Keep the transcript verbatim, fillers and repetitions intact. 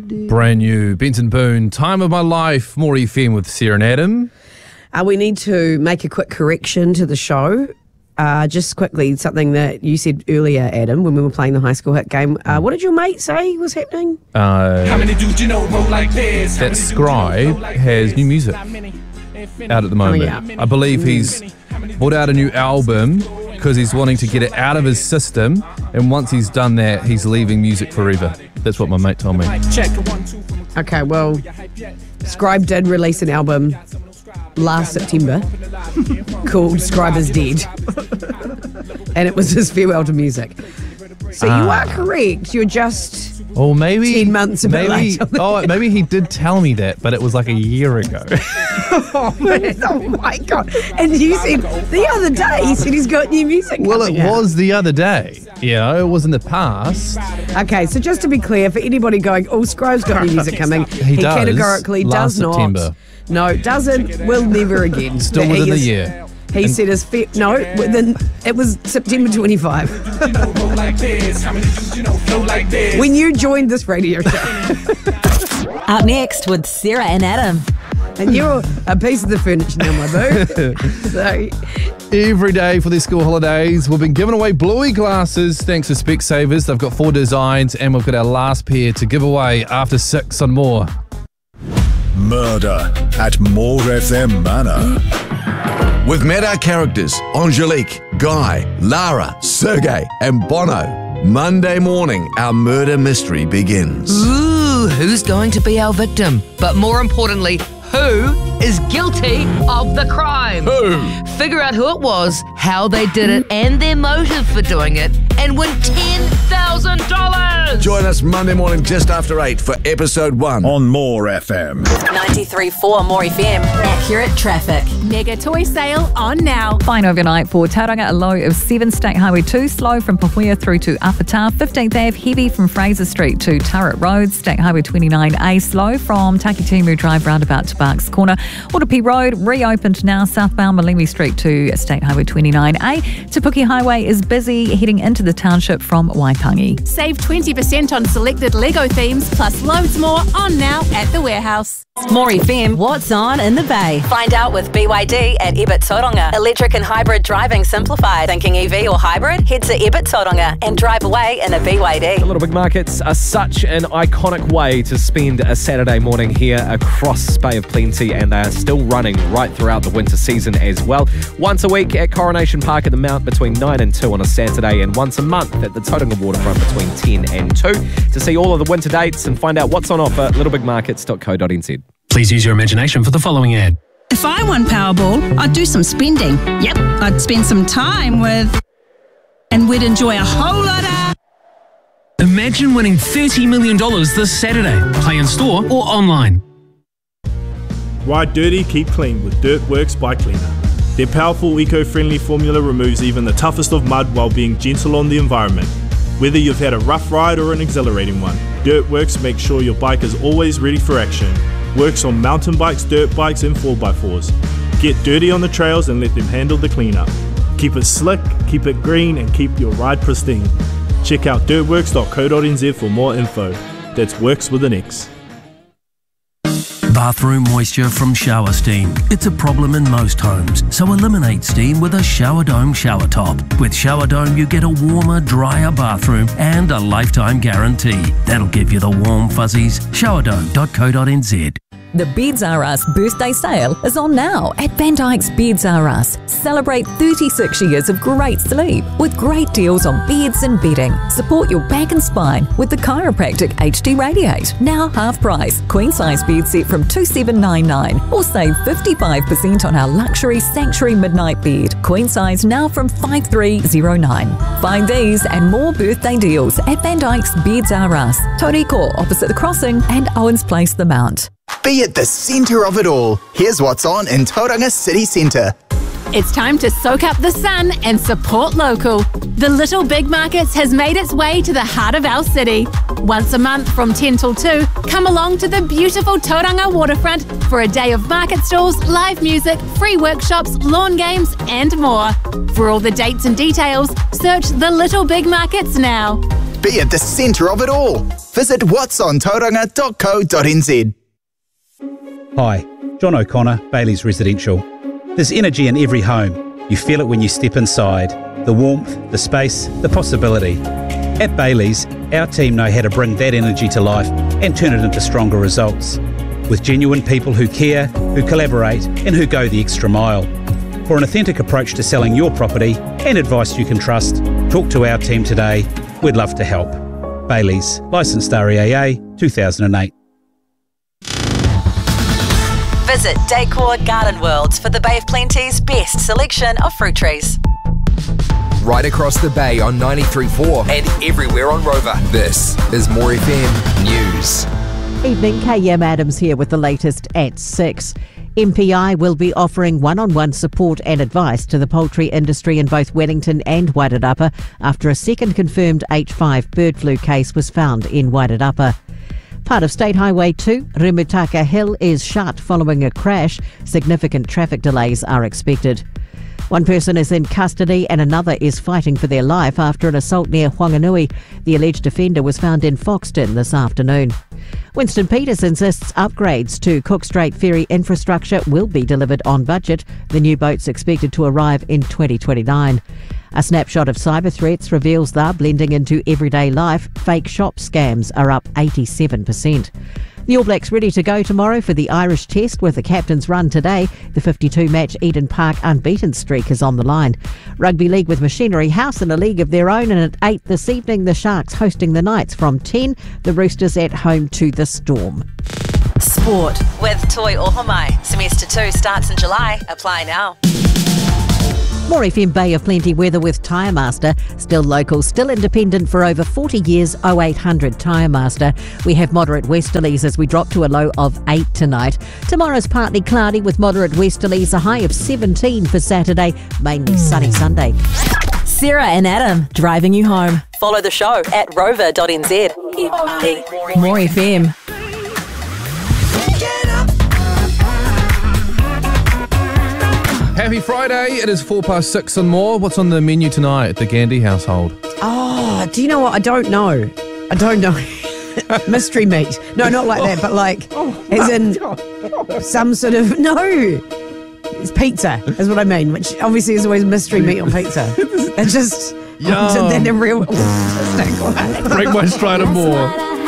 Brand new. Benson Boone, Time of My Life, More F M with Sarah and Adam. Uh, we need to make a quick correction to the show. Uh, just quickly, something that you said earlier, Adam, when we were playing the high school hit game. Uh, what did your mate say was happening? Uh, How many dudes you know roll like this? that Scribe has new music out at the moment. Oh, yeah. I believe he's brought out a new album because he's wanting to get it out of his system, and once he's done that, he's leaving music forever. That's what my mate told me. Okay, well, Scribe did release an album last September called Scribe is Dead. And it was his farewell to music. So you Ah. are correct. You're just Or maybe ten months a bit maybe, late on the- Oh, maybe he did tell me that, but it was like a year ago. oh, man, oh my God. And you said the other day he said he's got new music Well, it coming out. was the other day. You know, it was in the past. Okay, so just to be clear, for anybody going, oh, Scribe's got new music coming, He does, categorically last does not. September. No, doesn't, will never again. Still That he within the is- year. He And- said his fe- no, within, it was September twenty-fifth. When you joined this radio show. Up next with Sarah and Adam. And you're a piece of the furniture now, my boo. So, Every day for their school holidays, we've been giving away Bluey glasses thanks to Specsavers. They've got four designs, and we've got our last pair to give away after six on More. Murder at More F M Manor. We've met our characters, Angelique, Guy, Lara, Sergey, and Bono. Monday morning, our murder mystery begins. Ooh, who's going to be our victim? But more importantly, who is guilty of the crime? Who? Figure out who it was, how they did it, and their motive for doing it, and win ten thousand dollars! Join us Monday morning just after eight for episode one. On More F M. ninety-three point four More F M. Accurate traffic. Mega toy sale on now. Fine overnight for Tauranga, a low of seven, State Highway two, slow from Pahuia through to Apata, fifteenth Avenue, heavy from Fraser Street to Turret Road, State Highway twenty-nine A, slow from Takitimu Drive roundabout to Barks Corner, Otapi Road, reopened now, southbound Malimi Street to State Highway twenty-nine A, Te Puke Highway is busy heading into the township from Waitangi. Save twenty percent on selected Lego themes, plus loads more on now at the warehouse. More F M, what's on in the Bay? Find out with B Y D at Ebert Tauranga. Electric and hybrid driving simplified. Thinking E V or hybrid? Head to Ebert Tauranga and drive away in a B Y D. The Little Big Markets are such an iconic way to spend a Saturday morning here across Bay of Plenty, and they are still running right throughout the winter season as well. Once a week at Coronation Park at the Mount between nine and two on a Saturday, and once a month at the Tauranga Waterfront between ten and two. To see all of the winter dates and find out what's on offer, little big markets dot co dot n z. Please use your imagination for the following ad. If I won Powerball, I'd do some spending. Yep, I'd spend some time with... And we'd enjoy a whole lot of... Imagine winning thirty million dollars this Saturday. Play in store or online. Ride dirty, keep clean with Dirtworks Bike Cleaner. Their powerful, eco-friendly formula removes even the toughest of mud while being gentle on the environment. Whether you've had a rough ride or an exhilarating one, Dirtworks makes sure your bike is always ready for action. Works on mountain bikes, dirt bikes and four by fours. Get dirty on the trails and let them handle the cleanup. Keep it slick, keep it green and keep your ride pristine. Check out dirtworks dot co dot n z for more info. That's Works with an X. Bathroom moisture from shower steam. It's a problem in most homes, so eliminate steam with a Shower Dome shower top. With Shower Dome, you get a warmer, drier bathroom and a lifetime guarantee. That'll give you the warm fuzzies. shower dome dot co dot n z. The Beds R Us birthday sale is on now at Van Dyke's Beds R Us. Celebrate thirty-six years of great sleep with great deals on beds and bedding. Support your back and spine with the Chiropractic H D Radiate. Now half price. Queen size bed set from two seven nine nine, or save fifty-five percent on our luxury Sanctuary Midnight Bed. Queen size now from five three zero nine. Find these and more birthday deals at Van Dyke's Beds R Us, Toriko opposite the crossing and Owens Place the Mount. Be at the centre of it all. Here's what's on in Tauranga City Centre. It's time to soak up the sun and support local. The Little Big Markets has made its way to the heart of our city. Once a month from ten till two, come along to the beautiful Tauranga Waterfront for a day of market stalls, live music, free workshops, lawn games and more. For all the dates and details, search The Little Big Markets now. Be at the centre of it all. Visit whats on tauranga dot co dot n z. Hi, John O'Connor, Bailey's Residential. There's energy in every home. You feel it when you step inside. The warmth, the space, the possibility. At Bailey's, our team know how to bring that energy to life and turn it into stronger results. With genuine people who care, who collaborate and who go the extra mile. For an authentic approach to selling your property and advice you can trust, talk to our team today. We'd love to help. Bailey's, licensed R E A A two thousand eight. Visit Decor Garden Worlds for the Bay of Plenty's best selection of fruit trees. Right across the bay on ninety-three point four and everywhere on Rover. This is More F M News. Evening, K M Adams here with the latest at six. M P I will be offering one-on-one support and advice to the poultry industry in both Wellington and Wairarapa after a second confirmed H five bird flu case was found in Wairarapa. Part of State Highway two, Rimutaka Hill, is shut following a crash. Significant traffic delays are expected. One person is in custody and another is fighting for their life after an assault near Whanganui. The alleged offender was found in Foxton this afternoon. Winston Peters insists upgrades to Cook Strait ferry infrastructure will be delivered on budget. The new boat's expected to arrive in twenty twenty-nine. A snapshot of cyber threats reveals they're blending into everyday life. Fake shop scams are up eighty-seven percent. The All Blacks ready to go tomorrow for the Irish Test with the captain's run today. The fifty-two match Eden Park unbeaten streak is on the line. Rugby League with Machinery House in a league of their own, and at eight this evening the Sharks hosting the Knights from ten. The Roosters at home to the Storm. Sport with Toi Ohomai. Semester two starts in July. Apply now. More F M Bay of Plenty weather with Tyre Master. Still local, still independent for over forty years. oh eight hundred Tyre Master. We have moderate westerlies as we drop to a low of eight tonight. Tomorrow's partly cloudy with moderate westerlies. A high of seventeen for Saturday. Mainly sunny Sunday. Sarah and Adam driving you home. Follow the show at rover dot n z. More F M. Happy Friday. It is four past six and more. What's on the menu tonight at the Gandy household? Oh, do you know what? I don't know. I don't know. Mystery meat. No, not like that, but like, as in some sort of, no. It's pizza, is what I mean, which obviously is always mystery meat on pizza. It's just, Yum. then the real. Break my stride of more.